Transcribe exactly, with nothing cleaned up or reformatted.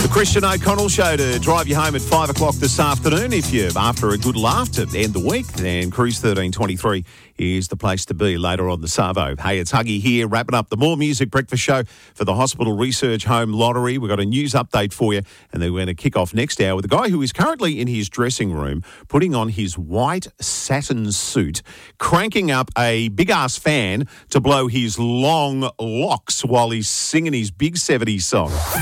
Christian O'Connell Show to drive you home at five o'clock this afternoon. If you're after a good laugh to end the week, then Cruise thirteen twenty-three is the place to be later on the Savo. Hey, it's Huggy here, wrapping up the More Music Breakfast Show for the Hospital Research Home Lottery. We've got a news update for you, and then we're going to kick off next hour with a guy who is currently in his dressing room putting on his white satin suit, cranking up a big-ass fan to blow his long locks while he's singing his big seventies song.